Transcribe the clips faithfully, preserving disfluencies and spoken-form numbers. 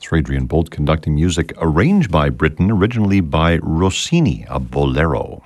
Sir Adrian Bolt conducting music arranged by Britten, originally by Rossini, a bolero.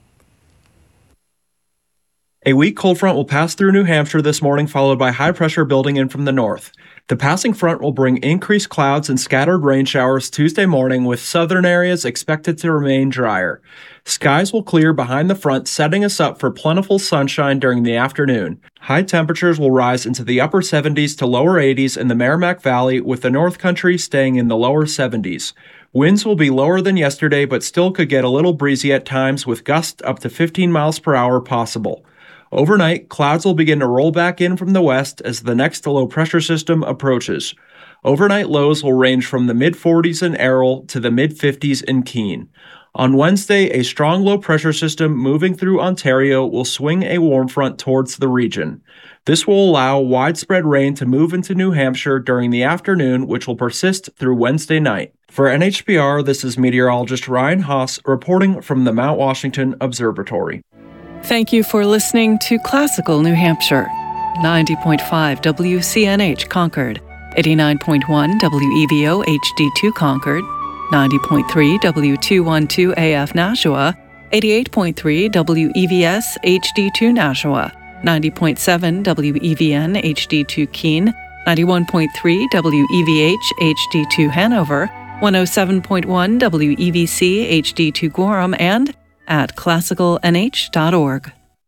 A weak cold front will pass through New Hampshire this morning, followed by high pressure building in from the north. The passing front will bring increased clouds and scattered rain showers Tuesday morning, with southern areas expected to remain drier. Skies will clear behind the front, setting us up for plentiful sunshine during the afternoon. High temperatures will rise into the upper seventies to lower eighties in the Merrimack Valley, with the North Country staying in the lower seventies. Winds will be lower than yesterday, but still could get a little breezy at times, with gusts up to fifteen miles per hour possible. Overnight, clouds will begin to roll back in from the west as the next low-pressure system approaches. Overnight lows will range from the mid forties in Errol to the mid fifties in Keene. On Wednesday, a strong low-pressure system moving through Ontario will swing a warm front towards the region. This will allow widespread rain to move into New Hampshire during the afternoon, which will persist through Wednesday night. For N H P R, this is meteorologist Ryan Haas reporting from the Mount Washington Observatory. Thank you for listening to Classical New Hampshire. ninety point five W C N H Concord, eighty-nine point one W E V O H D two Concord, ninety point three W two twelve A F Nashua, eighty-eight point three W E V S H D two Nashua, ninety point seven W E V N H D two Keene, ninety-one point three W E V H H D two Hanover, one oh seven point one W E V C H D two Gorham, and at classical n h dot org.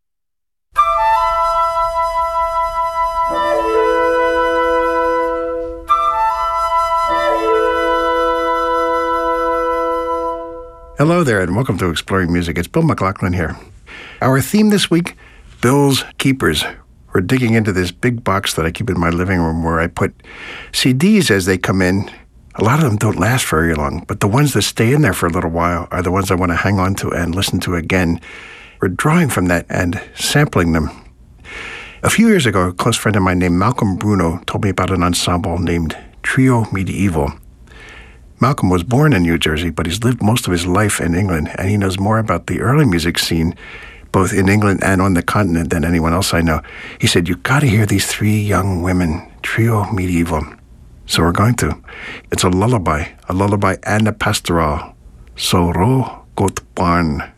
Hello there, and welcome to Exploring Music. It's Bill McLaughlin here. Our theme this week, Bill's Keepers. We're digging into this big box that I keep in my living room where I put C Ds as they come in. A lot of them don't last very long, but the ones that stay in there for a little while are the ones I want to hang on to and listen to again. We're drawing from that and sampling them. A few years ago, a close friend of mine named Malcolm Bruno told me about an ensemble named Trio Medieval. Malcolm was born in New Jersey, but he's lived most of his life in England, and he knows more about the early music scene, both in England and on the continent, than anyone else I know. He said, "You've got to hear these three young women, Trio Medieval." So we're going to. It's a lullaby, a lullaby and a pastoral. So ro got barn.